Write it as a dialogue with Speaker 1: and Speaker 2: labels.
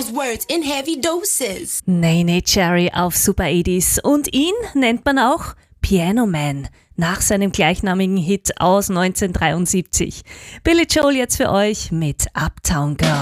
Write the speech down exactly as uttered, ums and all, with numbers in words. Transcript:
Speaker 1: Words in heavy doses.
Speaker 2: Nene Cherry auf Super achtzig und ihn nennt man auch Piano Man nach seinem gleichnamigen Hit aus neunzehnhundertdreiundsiebzig. Billy Joel jetzt für euch mit Uptown Girl.